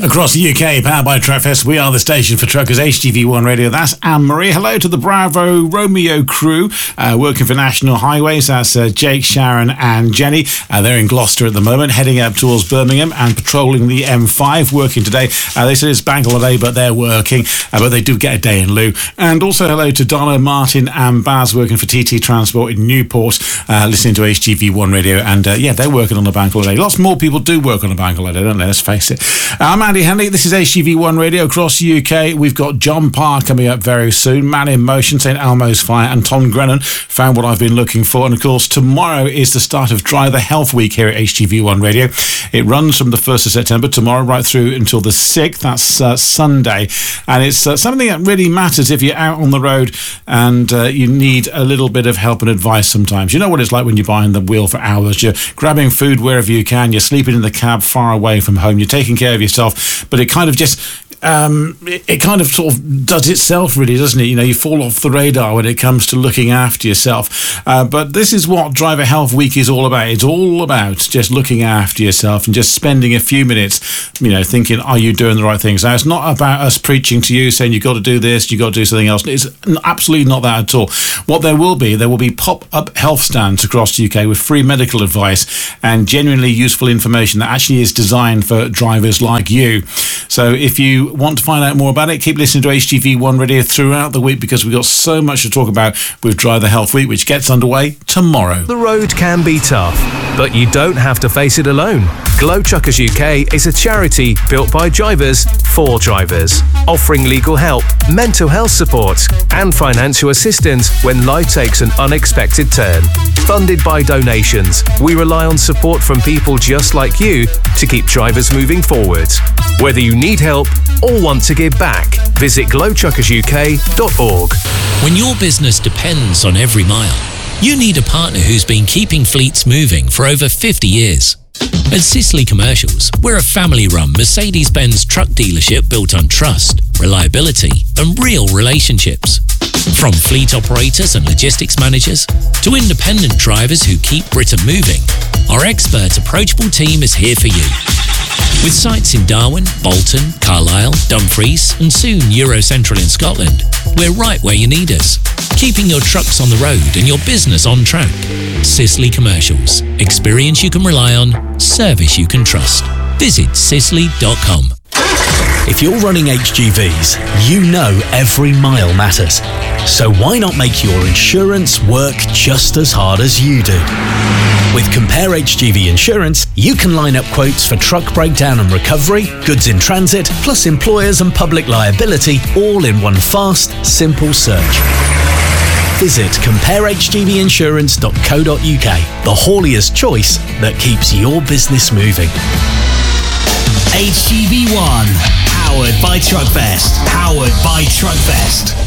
Across the UK, powered by Truckfest, we are the station for truckers, HGV1 Radio. That's Anne-Marie. Hello to the Bravo Romeo crew working for National Highways. That's Jake, Sharon and Jenny. They're in Gloucester at the moment, heading up towards Birmingham and patrolling the M5, working today. They said it's bank holiday, but they're working, but they do get a day in lieu. And also hello to Donna, Martin and Baz, working for TT Transport in Newport, listening to HGV1 Radio. And they're working on the bank holiday. Lots more people do work on a bank holiday, don't they? Let's face it. I'm Andy Henley. This is HGV1 Radio across the UK. We've got John Parr coming up very soon, Man in Motion, St Elmo's Fire, and Tom Grennan found what I've been looking for. And of course, tomorrow is the start of Driver Health Week here at HGV1 Radio. It runs from the 1st of September, tomorrow, right through until the 6th. That's Sunday. And it's something that really matters if you're out on the road and you need a little bit of help and advice sometimes. You know what it's like when you're behind the wheel for hours. You're grabbing food wherever you can. You're sleeping in the cab far away from home. You're taking care of yourself, but it kind of just it kind of sort of does itself, really, doesn't it? You know, you fall off the radar when it comes to looking after yourself. But this is what Driver Health Week is all about. It's all about just looking after yourself and just spending a few minutes, you know, thinking, are you doing the right things? Now, it's not about us preaching to you, saying you've got to do this, you've got to do something else. It's absolutely not that at all. What there will be pop-up health stands across the UK with free medical advice and genuinely useful information that actually is designed for drivers like you. So if you want to find out more about it, keep listening to HGV1 Radio throughout the week, because we've got so much to talk about with Driver Health Week, which gets underway tomorrow. The road can be tough, but you don't have to face it alone. Glow Truckers UK is a charity built by drivers for drivers, offering legal help, mental health support and financial assistance when life takes an unexpected turn. Funded by donations, we rely on support from people just like you to keep drivers moving forward. Whether you need help or want to give back, visit glowtruckersuk.org. When your business depends on every mile, you need a partner who's been keeping fleets moving for over 50 years. At Sisley Commercials, we're a family-run Mercedes-Benz truck dealership built on trust, reliability and real relationships. From fleet operators and logistics managers to independent drivers who keep Britain moving, our expert, approachable team is here for you. With sites in Darwin, Bolton, Carlisle, Dumfries and soon Eurocentral in Scotland, we're right where you need us, keeping your trucks on the road and your business on track. Sisley Commercials. Experience you can rely on, service you can trust. Visit sisley.com. If you're running HGVs, you know every mile matters. So why not make your insurance work just as hard as you do? With Compare HGV Insurance, you can line up quotes for truck breakdown and recovery, goods in transit, plus employers and public liability, all in one fast, simple search. Visit comparehgvinsurance.co.uk, the haulier's choice that keeps your business moving. HGV1, powered by Truckfest. Powered by Truckfest.